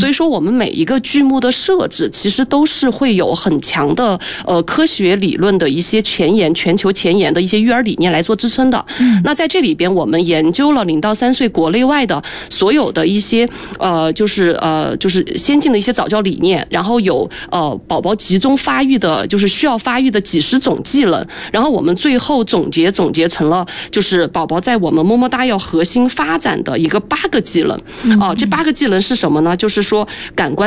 所以说我们每一个剧目的设置其实都是会有很强的科学理论的一些全球前沿的一些育儿理念来做支撑的。那在这里边我们研究了0到3岁国内外的所有的一些就是先进的一些早教理念，然后有宝宝集中发育的，就是需要发育的几十种技能，然后我们最后总结成了就是宝宝在我们么么哒要核心发展的一个8个技能。这8个技能是什么呢？就是说感官